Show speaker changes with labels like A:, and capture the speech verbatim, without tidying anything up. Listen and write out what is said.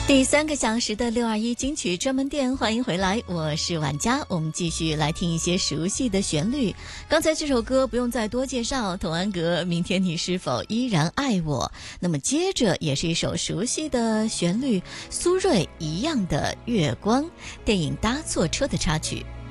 A: 第三个小时的六二一金曲专门店，欢迎回来，我是婉佳。我们继续来听一些熟悉的旋律。刚才这首歌不用再多介绍，童安格明天你是否依然爱我。那么接着也是一首熟悉的旋律，苏芮一样的月光，电影搭错车的插曲。